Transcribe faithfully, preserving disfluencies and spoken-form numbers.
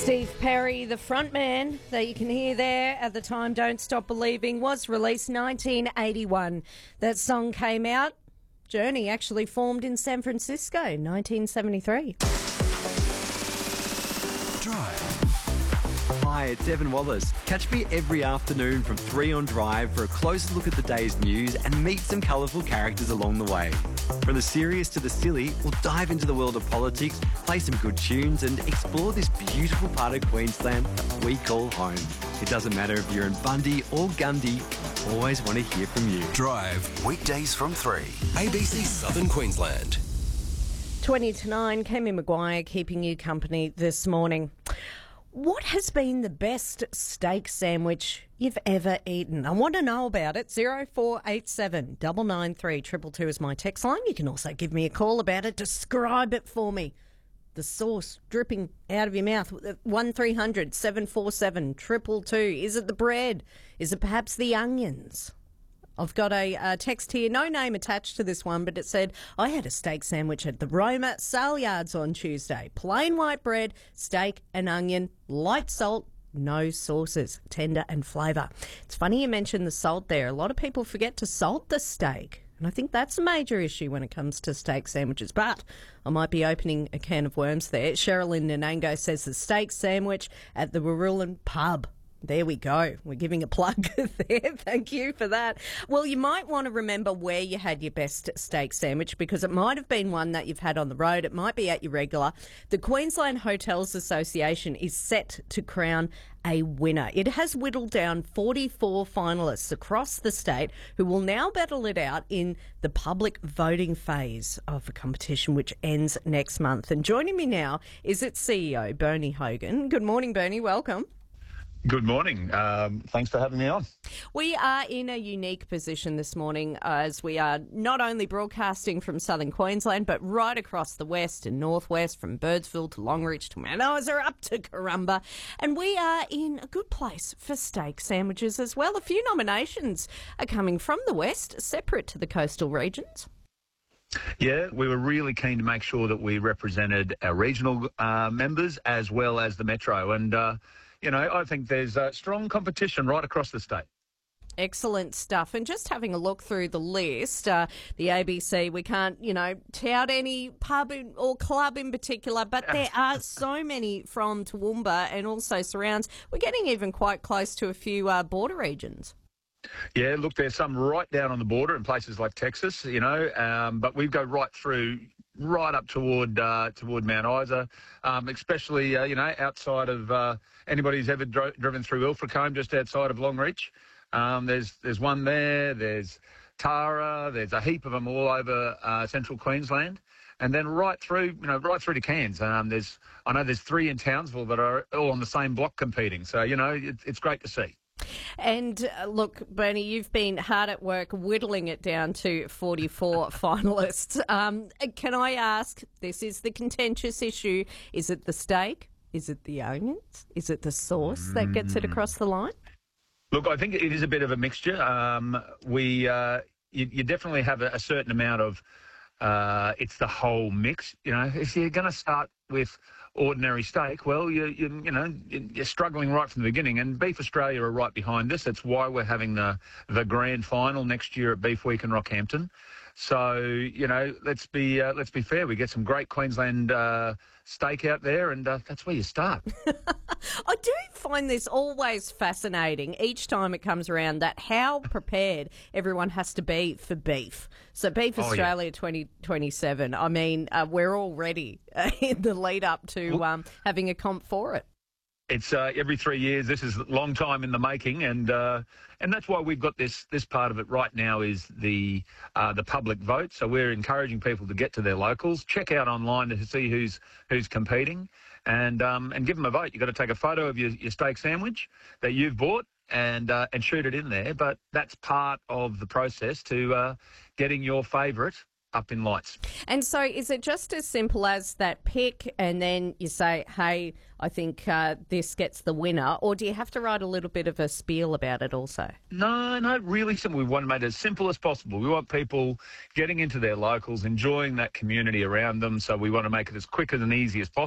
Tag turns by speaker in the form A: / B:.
A: Steve Perry, the frontman that you can hear there at the time, Don't Stop Believing, was released nineteen eighty-one. That song came out. Journey actually formed in San Francisco, nineteen seventy-three.
B: Drive. Hi, it's Evan Wallace. Catch me every afternoon from three on Drive for a closer look at the day's news and meet some colourful characters along the way. From the serious to the silly, we'll dive into the world of politics, play some good tunes and explore this beautiful part of Queensland that we call home. It doesn't matter if you're in Bundy or Gundy, always want to hear from you.
C: Drive, weekdays from three. A B C Southern Queensland.
A: twenty to nine, Kemi Maguire keeping you company this morning. What has been the best steak sandwich you've ever eaten? I want to know about it. zero four eight seven nine nine three two two two is my text line. You can also give me a call about it. Describe it for me. The sauce dripping out of your mouth. one three hundred seven four seven two two two. Is it the bread? Is it perhaps the onions? I've got a uh, text here, no name attached to this one, but it said, I had a steak sandwich at the Roma Sale Yards on Tuesday. Plain white bread, steak and onion, light salt, no sauces, tender and flavour. It's funny you mentioned the salt there. A lot of people forget to salt the steak, and I think that's a major issue when it comes to steak sandwiches. But I might be opening a can of worms there. Sherilyn Nanango says the steak sandwich at the Warrulan pub. There we go. We're giving a plug there. Thank you for that. Well, you might want to remember where you had your best steak sandwich because it might have been one that you've had on the road. It might be at your regular. The Queensland Hotels Association is set to crown a winner. It has whittled down forty-four finalists across the state who will now battle it out in the public voting phase of the competition, which ends next month. And joining me now is its C E O, Bernie Hogan. Good morning, Bernie. Welcome.
D: Good morning. Um, thanks for having me on.
A: We are in a unique position this morning as we are not only broadcasting from southern Queensland, but right across the west and northwest, from Birdsville to Longreach to Mount Isa up to Corumba. And we are in a good place for steak sandwiches as well. A few nominations are coming from the west, separate to the coastal regions.
D: Yeah, we were really keen to make sure that we represented our regional uh, members as well as the metro. And, uh, you know, I think there's uh, strong competition right across the state.
A: Excellent stuff. And just having a look through the list, uh, the A B C, we can't, you know, tout any pub in, or club in particular, but there are so many from Toowoomba and also surrounds. We're getting even quite close to a few uh, border regions.
D: Yeah, look, there's some right down on the border in places like Texas, you know, um, but we go right through, right up toward uh, toward Mount Isa, um, especially, uh, you know, outside of uh, anybody who's ever dro- driven through Ilfracombe, just outside of Longreach. Um, there's there's one there, there's Tara, there's a heap of them all over uh, central Queensland. And then right through, you know, right through to Cairns. Um, there's, I know there's three in Townsville that are all on the same block competing. So, you know, it, it's great to see.
A: And uh, look, Bernie, you've been hard at work whittling it down to forty-four finalists. Um, can I ask, this is the contentious issue, is it the steak? Is it the onions? Is it the sauce that gets it across the line?
D: Look, I think it is a bit of a mixture. Um, we, uh, you, you definitely have a, a certain amount of, uh, it's the whole mix. You know, if you're going to start with ordinary steak, well, you, you you know, you're struggling right from the beginning, and Beef Australia are right behind us. That's why we're having the the grand final next year at Beef Week in Rockhampton. So, you know, let's be uh, let's be fair. We get some great Queensland uh, steak out there, and uh, that's where you start.
A: I do find this always fascinating each time it comes around, that how prepared everyone has to be for beef. So Beef Australia oh, yeah. twenty twenty-seven, I mean, uh, we're all ready uh, in the lead up to um, having a comp for it.
D: It's uh, every three years. This is a long time in the making, and uh, and that's why we've got this this part of it right now is the uh, the public vote. So we're encouraging people to get to their locals, check out online to see who's who's competing, and um, and give them a vote. You've got to take a photo of your, your steak sandwich that you've bought and uh, and shoot it in there. But that's part of the process to uh, getting your favourite up in lights.
A: And so is it just as simple as that pick and then you say, hey, I think uh, this gets the winner, or do you have to write a little bit of a spiel about it also?
D: No, no, really simple. We want to make it as simple as possible. We want people getting into their locals, enjoying that community around them, so we want to make it as quick and easy as possible.